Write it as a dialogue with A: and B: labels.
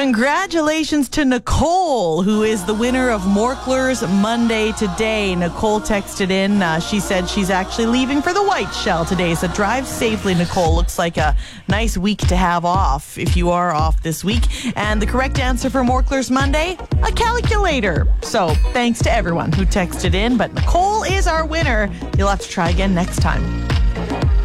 A: Congratulations to Nicole, who is the winner of Morkler's Monday today. Nicole texted in. She said she's actually leaving for the White Shell today. So drive safely, Nicole. Looks like a nice week to have off if you are off this week. And the correct answer for Morkler's Monday, a calculator. So thanks to everyone who texted in. But Nicole is our winner. You'll have to try again next time.